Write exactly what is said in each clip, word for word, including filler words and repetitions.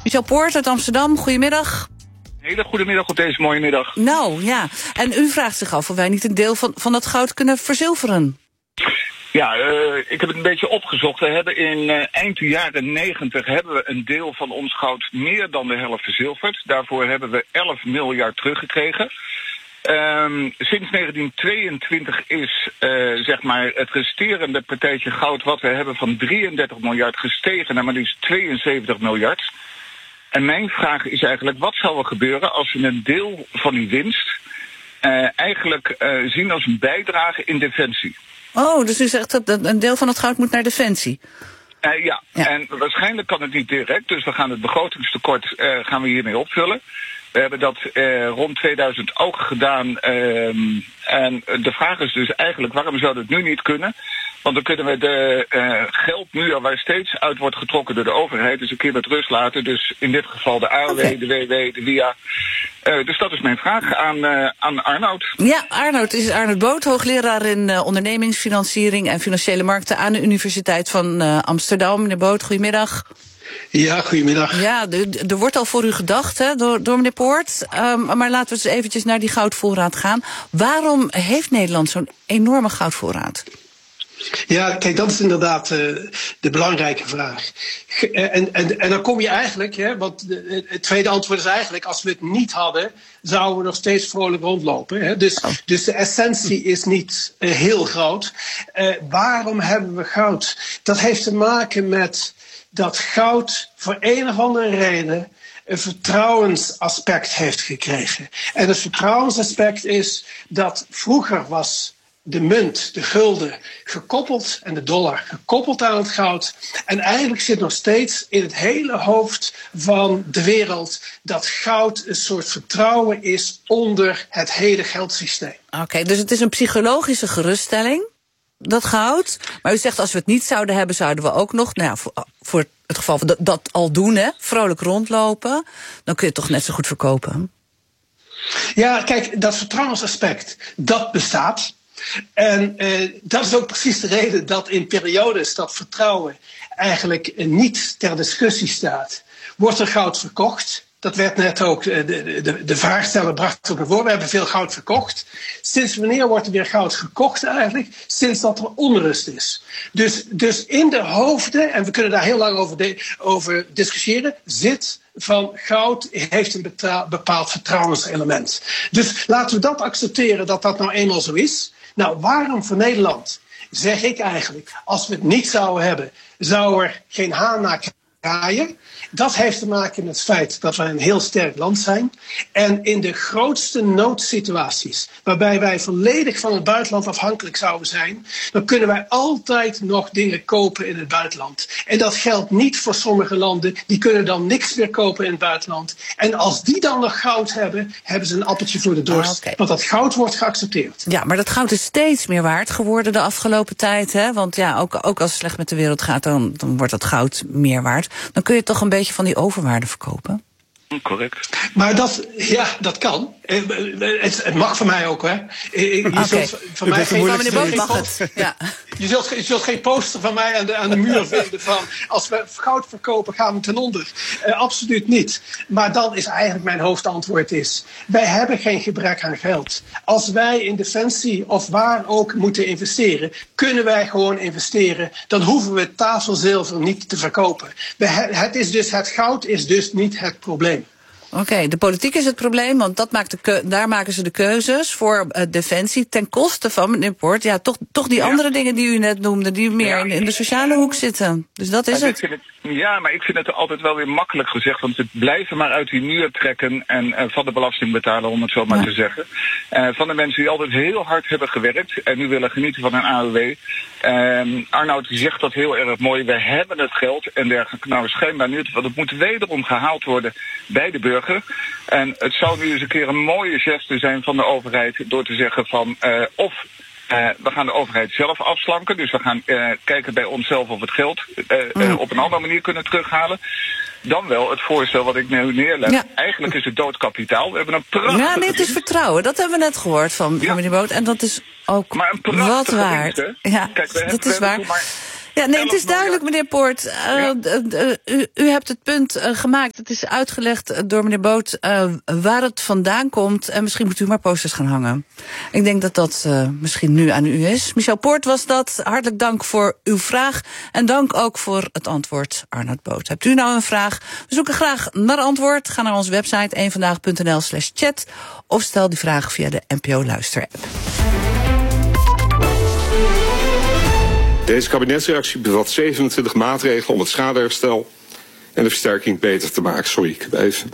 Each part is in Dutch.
Michel Poort uit Amsterdam, goedemiddag. Hele goede middag op deze mooie middag. Nou, ja. En u vraagt zich af of wij niet een deel van, van dat goud kunnen verzilveren. Ja, uh, ik heb het een beetje opgezocht. We hebben in uh, eind de jaren negentig hebben we een deel van ons goud meer dan de helft verzilverd. Daarvoor hebben we elf miljard teruggekregen. Um, sinds negentien tweeëntwintig is uh, zeg maar het resterende partijtje goud wat we hebben van drieëndertig miljard gestegen naar maar liefst tweeënzeventig miljard. En mijn vraag is eigenlijk, wat zou er gebeuren als we een deel van die winst uh, eigenlijk uh, zien als een bijdrage in defensie? Oh, dus u zegt dat een deel van het goud moet naar defensie? Uh, ja. ja, en waarschijnlijk kan het niet direct, dus we gaan het begrotingstekort uh, gaan we hiermee opvullen. We hebben dat uh, rond tweeduizend ook gedaan. Uh, en de vraag is dus eigenlijk, waarom zou dat nu niet kunnen? Want dan kunnen we de uh, geldmuur waar steeds uit wordt getrokken door de overheid dus een keer met rust laten. Dus in dit geval de A O W, okay. de W W, de W I A. Uh, dus dat is mijn vraag aan, uh, aan Arnoud. Ja, Arnoud is Arnoud Boot, hoogleraar in uh, ondernemingsfinanciering en financiële markten aan de Universiteit van uh, Amsterdam. Meneer Boot, goedemiddag. Ja, goedemiddag. Ja, er wordt al voor u gedacht hè, door, door meneer Poort. Um, maar laten we eens eventjes naar die goudvoorraad gaan. Waarom heeft Nederland zo'n enorme goudvoorraad? Ja, kijk, dat is inderdaad uh, de belangrijke vraag. En, en, en dan kom je eigenlijk, hè, want de, het tweede antwoord is eigenlijk, als we het niet hadden, zouden we nog steeds vrolijk rondlopen. Hè. Dus, dus de essentie is niet uh, heel groot. Uh, waarom hebben we goud? Dat heeft te maken met dat goud voor een of andere reden een vertrouwensaspect heeft gekregen. En het vertrouwensaspect is dat vroeger was de munt, de gulden, gekoppeld en de dollar gekoppeld aan het goud. En eigenlijk zit nog steeds in het hele hoofd van de wereld dat goud een soort vertrouwen is onder het hele geldsysteem. Oké, okay, dus het is een psychologische geruststelling, dat goud. Maar u zegt als we het niet zouden hebben, zouden we ook nog, nou ja, voor, voor het geval dat, dat al doen, hè, vrolijk rondlopen. Dan kun je het toch net zo goed verkopen. Ja, kijk, dat vertrouwensaspect, dat bestaat. En uh, dat is ook precies de reden dat in periodes dat vertrouwen eigenlijk uh, niet ter discussie staat. Wordt er goud verkocht? Dat werd net ook, uh, de, de, de vraagsteller bracht ook naar voren. We hebben veel goud verkocht. Sinds wanneer wordt er weer goud gekocht eigenlijk? Sinds dat er onrust is. Dus, dus in de hoofden, en we kunnen daar heel lang over, de, over discussiëren, zit van goud heeft een betra- bepaald vertrouwenselement. Dus laten we dat accepteren dat dat nou eenmaal zo is. Nou, waarom voor Nederland, zeg ik eigenlijk, als we het niet zouden hebben, zou er geen haan naar kraaien? Dat heeft te maken met het feit dat we een heel sterk land zijn. En in de grootste noodsituaties, waarbij wij volledig van het buitenland afhankelijk zouden zijn, dan kunnen wij altijd nog dingen kopen in het buitenland. En dat geldt niet voor sommige landen, die kunnen dan niks meer kopen in het buitenland. En als die dan nog goud hebben, hebben ze een appeltje voor de dorst. Ah, okay. Want dat goud wordt geaccepteerd. Ja, maar dat goud is steeds meer waard geworden de afgelopen tijd. Hè? Want ja, ook, ook als het slecht met de wereld gaat, dan, dan wordt dat goud meer waard. Dan kun je toch een beetje van die overwaarde verkopen? Correct. Maar dat, ja, dat kan. Het, het mag van mij ook, hè. Je okay. zult van mij geen, van meneer Boot mag het. Ja. Je, zult, je zult geen poster van mij aan de, aan de muur vinden van als we goud verkopen gaan we ten onder. Uh, absoluut niet. Maar dan is eigenlijk mijn hoofdantwoord is, wij hebben geen gebrek aan geld. Als wij in defensie of waar ook moeten investeren, kunnen wij gewoon investeren. Dan hoeven we tafelzilver niet te verkopen. We, het is dus, het goud is dus niet het probleem. Oké, okay, de politiek is het probleem, want dat maakt de keu- daar maken ze de keuzes voor uh, defensie ten koste van, meneer Poort, ja, toch, toch die ja. andere dingen die u net noemde, die meer ja. in, in de sociale hoek zitten. Dus dat is ja, het. het. Ja, maar ik vind het altijd wel weer makkelijk gezegd, want we blijven maar uit die muur trekken en uh, van de belastingbetaler, om het zo maar ja. te zeggen. Uh, van de mensen die altijd heel hard hebben gewerkt en nu willen genieten van een A O W. Uh, Arnoud die zegt dat heel erg mooi, we hebben het geld en dergelijke. Nou, schijnbaar niet, want het moet wederom gehaald worden bij de burger. En het zou nu eens een keer een mooie geste zijn van de overheid door te zeggen van uh, of uh, we gaan de overheid zelf afslanken. Dus we gaan uh, kijken bij onszelf of het geld uh, uh, op een andere manier kunnen terughalen. Dan wel het voorstel wat ik nu neerleg. Ja. Eigenlijk is het doodkapitaal. We hebben een prachtige... Ja, nee, het is vertrouwen. Dat hebben we net gehoord van, ja. van meneer Boot. En dat is ook maar een wat waard. Winst, ja, Kijk, we dat hebben, is we waar. Maar Ja, nee, het is duidelijk, meneer Poort. Uh, ja. uh, u, u hebt het punt uh, gemaakt. Het is uitgelegd door meneer Boot uh, waar het vandaan komt. En misschien moet u maar posters gaan hangen. Ik denk dat dat uh, misschien nu aan u is. Michel Poort was dat. Hartelijk dank voor uw vraag. En dank ook voor het antwoord, Arnoud Boot. Hebt u nou een vraag? We zoeken graag naar antwoord. Ga naar onze website eenvandaag punt n l slash chat. Of stel die vraag via de N P O Luister-app. Deze kabinetsreactie bevat zevenentwintig maatregelen om het schadeherstel en de versterking beter te maken. Sorry, ik heb even.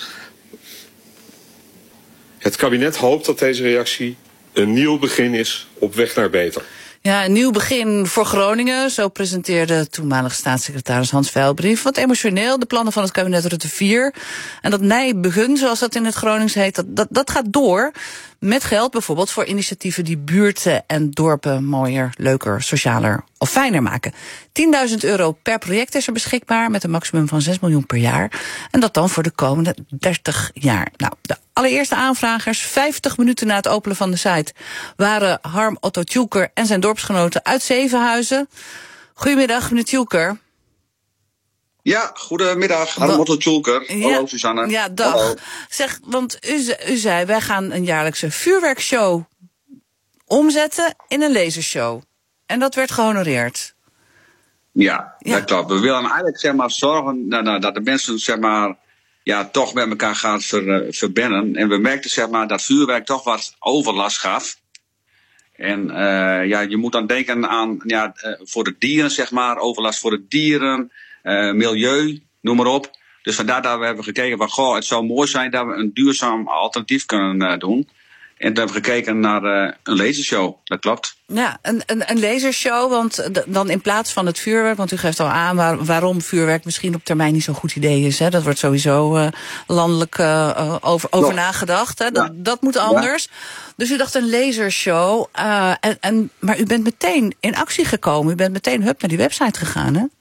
Het kabinet hoopt dat deze reactie een nieuw begin is op weg naar beter. Ja, een nieuw begin voor Groningen. Zo presenteerde toenmalig staatssecretaris Hans Veilbrief wat emotioneel de plannen van het kabinet Rutte vier. En dat Nijbegin, zoals dat in het Gronings heet, dat, dat, dat gaat door. Met geld bijvoorbeeld voor initiatieven die buurten en dorpen mooier, leuker, socialer of fijner maken. tienduizend euro per project is er beschikbaar met een maximum van zes miljoen per jaar. En dat dan voor de komende dertig jaar. Nou, de allereerste aanvragers, vijftig minuten na het openen van de site, waren Harm Otto Tjulker en zijn dorpsgenoten uit Zevenhuizen. Goedemiddag, meneer Tjulker. Ja, goedemiddag. Harm Otto Tjulker. Ja, hallo, Susanne. Ja, dag. Hallo. Zeg, want u, u zei, wij gaan een jaarlijkse vuurwerkshow omzetten in een lasershow. En dat werd gehonoreerd. Ja, ja. dat klopt. We willen eigenlijk zeg maar, zorgen nou, dat de mensen zeg maar, ja, toch met elkaar gaan ver, uh, verbinden. En we merkten zeg maar, dat vuurwerk toch wat overlast gaf. En uh, ja, je moet dan denken aan ja, uh, voor de dieren, zeg maar, overlast voor de dieren, uh, milieu, noem maar op. Dus vandaar dat we hebben gekeken van, goh, het zou mooi zijn dat we een duurzaam alternatief kunnen uh, doen. En toen hebben we gekeken naar uh, een lasershow, dat klopt. Ja, een, een, een lasershow, want d- dan in plaats van het vuurwerk, want u geeft al aan waar, waarom vuurwerk misschien op termijn niet zo'n goed idee is. Hè? Dat wordt sowieso uh, landelijk uh, over, over nagedacht. Hè? Dat, ja. dat moet anders. Ja. Dus u dacht een lasershow, uh, en, en, maar u bent meteen in actie gekomen. U bent meteen hup naar die website gegaan, hè?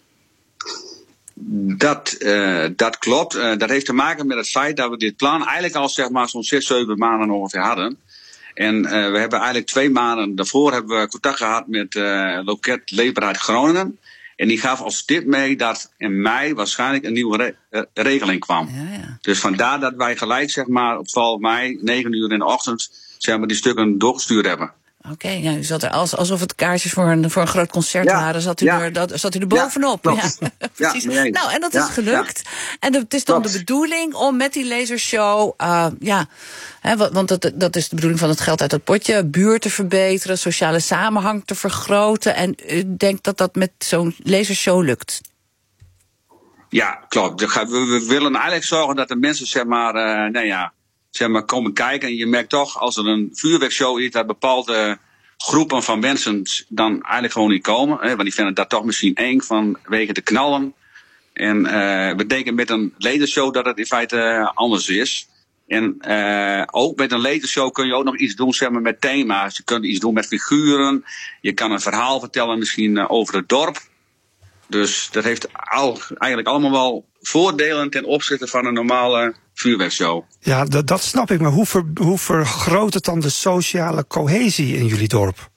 Dat, uh, dat klopt. Uh, dat heeft te maken met het feit dat we dit plan eigenlijk al zeg maar zo'n zes, zeven maanden ongeveer hadden. En uh, we hebben eigenlijk twee maanden daarvoor hebben we contact gehad met uh, Loket Leefbaarheid Groningen. En die gaf ons tip mee dat in mei waarschijnlijk een nieuwe re- uh, regeling kwam. Ja, ja. Dus vandaar dat wij gelijk zeg maar op twaalf mei, negen uur in de ochtend, zeg maar die stukken doorgestuurd hebben. Oké, okay, ja, u zat er als, alsof het kaartjes voor een, voor een groot concert ja, waren, zat u, ja. er, dat, zat u er bovenop. Ja, ja, precies. Ja, nou, en dat ja, is gelukt. Ja. En het is dan Klopt. de bedoeling om met die lasershow, uh, ja, hè, want dat, dat is de bedoeling van het geld uit het potje, buurt te verbeteren, sociale samenhang te vergroten. En u denkt dat dat met zo'n lasershow lukt? Ja, klopt. We, we willen eigenlijk zorgen dat de mensen, zeg maar, uh, nou ja, zeg maar, komen kijken. En je merkt toch, als er een vuurwerkshow is, dat bepaalde groepen van mensen dan eigenlijk gewoon niet komen. Hè, want die vinden dat toch misschien eng vanwege de knallen. En uh, we denken met een lasershow dat het in feite uh, anders is. En uh, ook met een lasershow kun je ook nog iets doen, zeg maar, met thema's. Je kunt iets doen met figuren. Je kan een verhaal vertellen misschien uh, over het dorp. Dus dat heeft al, eigenlijk allemaal wel voordelen ten opzichte van een normale vuurwerkshow. Ja, dat, dat snap ik. Maar hoe, ver, hoe vergroot het dan de sociale cohesie in jullie dorp?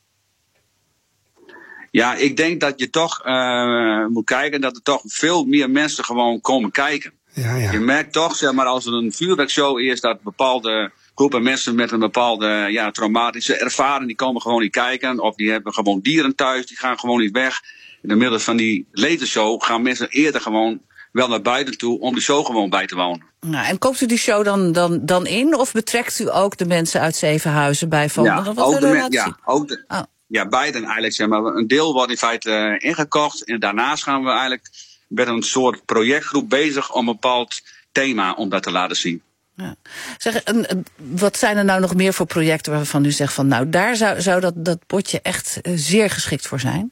Ja, ik denk dat je toch uh, moet kijken dat er toch veel meer mensen gewoon komen kijken. Ja, ja. Je merkt toch, zeg maar, als er een vuurwerkshow is, dat bepaalde groepen mensen met een bepaalde ja, traumatische ervaring, die komen gewoon niet kijken. Of die hebben gewoon dieren thuis, die gaan gewoon niet weg. In het midden van die lasershow gaan mensen eerder gewoon wel naar buiten toe om die show gewoon bij te wonen. Nou, en koopt u die show dan, dan, dan in? Of betrekt u ook de mensen uit Zevenhuizen bij van? Ja, wat ook de men, ja, ook de, oh. ja, beiden eigenlijk. Zeg maar. Een deel wordt in feite uh, ingekocht. En daarnaast gaan we eigenlijk met een soort projectgroep bezig om een bepaald thema om dat te laten zien. Ja. Zeg, en, wat zijn er nou nog meer voor projecten waarvan u zegt van nou, daar zou, zou dat, dat potje echt uh, zeer geschikt voor zijn?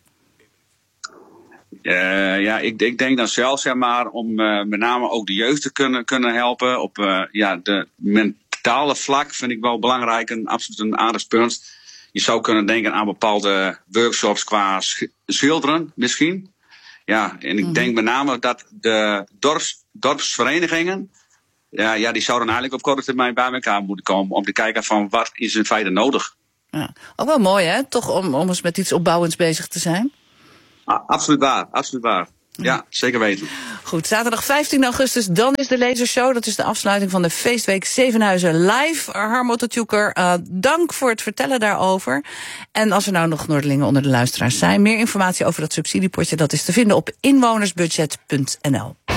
Uh, ja, ik, ik denk dan zelf, zeg maar, om uh, met name ook de jeugd te kunnen, kunnen helpen. Op uh, ja, de mentale vlak vind ik wel belangrijk en absoluut een aardigspunt. Je zou kunnen denken aan bepaalde workshops qua sch- schilderen, misschien. Ja, en ik mm-hmm. denk met name dat de dorps, dorpsverenigingen, ja, ja, die zouden eigenlijk op korte termijn bij elkaar moeten komen om te kijken van wat is in feite nodig. Ja. Ook wel mooi, hè? Toch om, om eens met iets opbouwends bezig te zijn. Ah, absoluut waar, absoluut waar. Ja, zeker weten. Goed, zaterdag vijftien augustus, dan is de lasershow. Dat is de afsluiting van de feestweek Zevenhuizen Live. Harmo Tatjoeker, uh, dank voor het vertellen daarover. En als er nou nog Noorderlingen onder de luisteraars zijn, meer informatie over dat subsidiepotje, dat is te vinden op inwonersbudget punt n l.